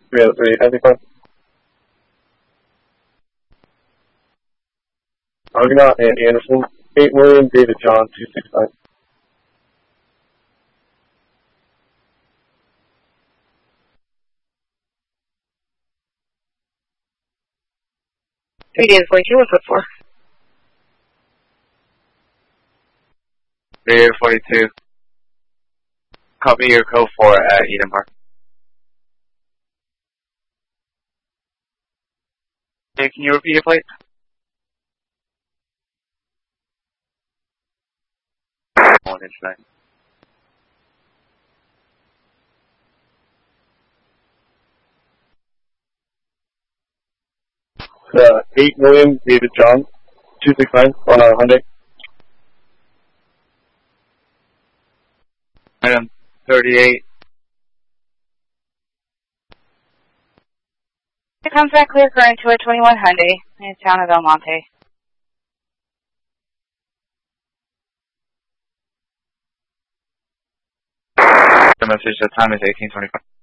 303, identify. Argonaut and Anderson, 8 William, David John, 269. David 42, what's up for? 3842. Copy your code 4 at Eden Park. Okay, can you repeat your plate? One inch 9. It's 8 William, David John, 269, on Hyundai. Item 38. It comes back clear current to a 21 Hyundai in the town of El Monte. The message, the time is 1825.